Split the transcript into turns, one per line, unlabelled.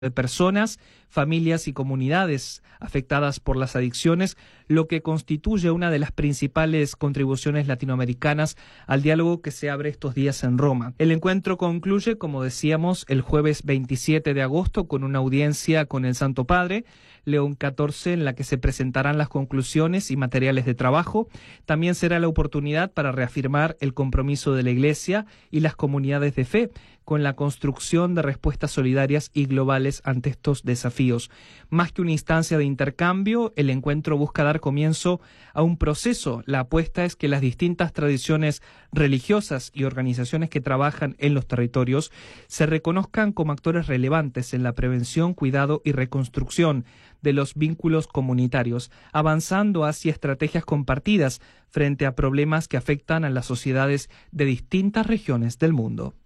de personas, familias y comunidades afectadas por las adicciones, lo que constituye una de las principales contribuciones latinoamericanas al diálogo que se abre estos días en Roma. El encuentro concluye, como decíamos, el jueves 27 de agosto con una audiencia con el Santo Padre, León XIV, en la que se presentarán las conclusiones y materiales de trabajo. También será la oportunidad para reafirmar el compromiso de la Iglesia y las comunidades de fe con la construcción de respuestas solidarias y globales ante estos desafíos. Más que una instancia de intercambio, el encuentro busca dar comienzo a un proceso. La apuesta es que las distintas tradiciones religiosas y organizaciones que trabajan en los territorios se reconozcan como actores relevantes en la prevención, cuidado y reconstrucción de los vínculos comunitarios, avanzando hacia estrategias compartidas frente a problemas que afectan a las sociedades de distintas regiones del mundo.